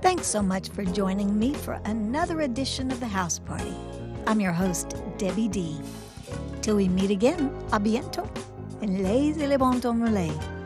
Thanks so much for joining me for another edition of The House Party. I'm your host, Debbie D. Till we meet again, a bientôt, and laissez le bon temps rouler.